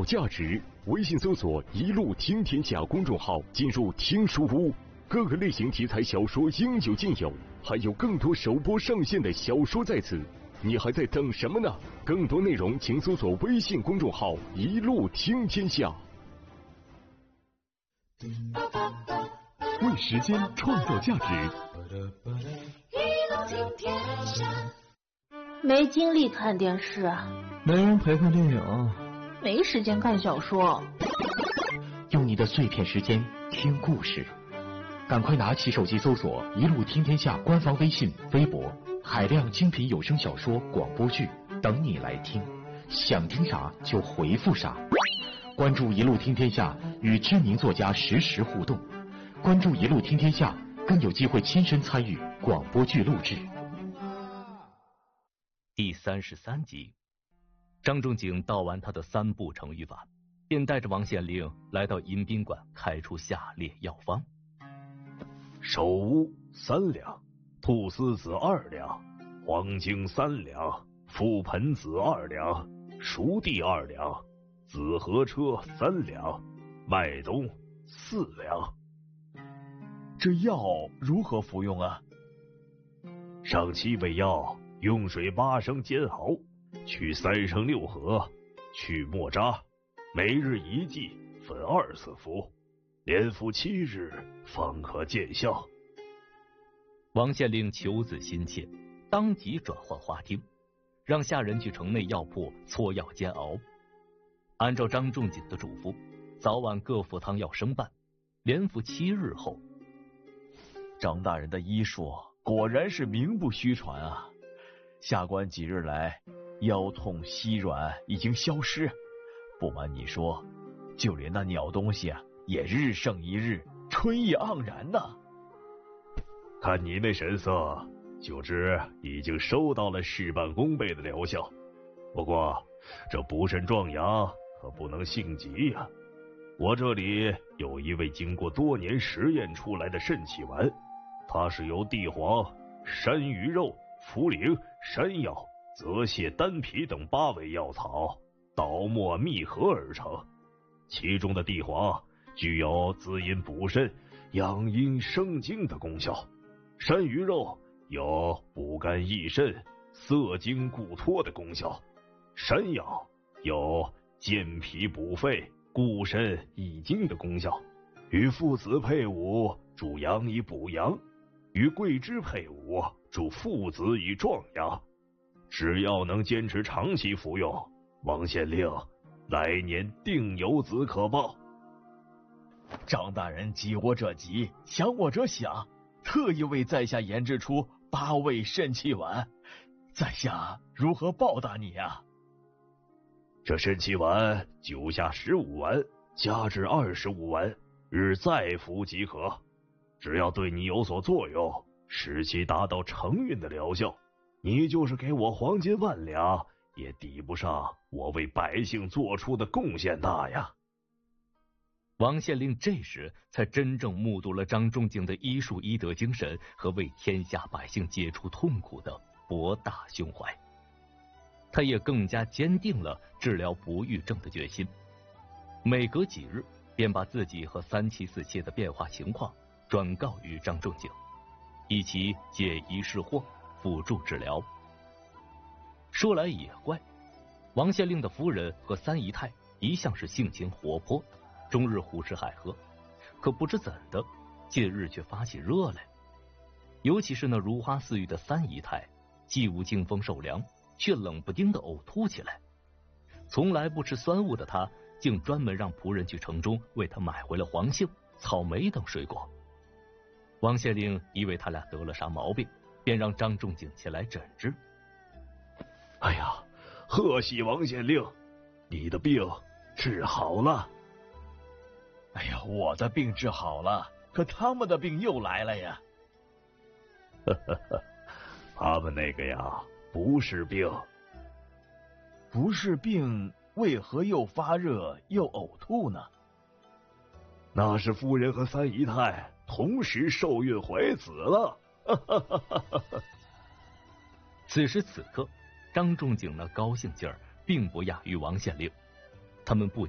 造价值。微信搜索“一路听天下”公众号，进入听书屋，各个类型题材小说应有尽有，还有更多首播上线的小说在此。你还在等什么呢？更多内容请搜索微信公众号“一路听天下”。为时间创造价值。 没精力看电视， 没人陪看电影， 没时间看小说。 用你的碎片时间听故事，赶快拿起手机搜索“一路听天下”官方微信、微博，海量精品有声小说、广播剧等你来听，想听啥就回复啥。关注“一路听天下”，与知名作家实时互动。关注“一路听天下”，更有机会亲身参与广播剧录制。第33集，张仲景道完他的3步成语法，便带着王县令来到迎宾馆，开出下列药方： 首乌3两，菟丝子2两，黄精3两，覆盆子2两，熟地2两，紫河车3两，麦冬4两。 这药如何服用啊？ 上7味药，用水8升煎熬，取3升6合，去末渣，每日1剂，分2次服，连服7日，方可见效。 王县令求子心切，当即转换花厅，让下人去城内药铺搓药煎熬。按照张仲景的嘱咐，早晚各服汤药生半，连服7日后， 张大人的医术果然是名不虚传啊！下官几日来，腰痛膝软已经消失，不瞒你说，就连那鸟东西啊，也日胜一日，春意盎然呐。 看你那神色，就知已经收到了事半功倍的疗效。不过这不慎壮阳可不能性急呀。我这里有一味经过多年实验出来的肾气丸，它是由地黄、山萸肉、茯苓、山药、泽泻、丹皮等8味药草捣末密合而成。其中的地黄具有滋阴补肾、养阴生精的功效，山萸肉有补肝益肾、涩精固脱的功效，山药有健脾补肺、固肾益精的功效，与附子配伍，助阳以补阳；与桂枝配伍，助附子以壮阳。只要能坚持长期服用，王县令来年定有子可报。 张大人急我者急，想我者想，特意为在下研制出8味肾气丸，在下如何报答你啊？ 这肾气丸9下15丸，加至25丸，日再服即可。只要对你有所作用，使其达到成运的疗效，你就是给我黄金10000两，也抵不上我为百姓做出的贡献大呀。 王县令这时才真正目睹了张仲景的医术医德精神和为天下百姓解除痛苦的博大胸怀，他也更加坚定了治疗不育症的决心。每隔几日便把自己和3妻4妾的变化情况转告于张仲景，以其解疑释惑，辅助治疗。说来也怪，王县令的夫人和3姨太一向是性情活泼，终日胡吃海喝，可不知怎的，近日却发起热来。尤其是那如花似玉的3姨太，既无经风受凉，却冷不丁的呕吐起来。从来不吃酸物的她，竟专门让仆人去城中为她买回了黄杏、草莓等水果。王县令以为他俩得了啥毛病，便让张仲景前来诊治。 哎呀，贺喜王县令，你的病治好了。 哎呀，我的病治好了，可他们的病又来了呀。 他们那个呀，不是病。 不是病，为何又发热又呕吐呢？ 那是夫人和3姨太同时受孕怀子了。 此时此刻，张仲景那高兴劲儿并不亚于王县令。他们不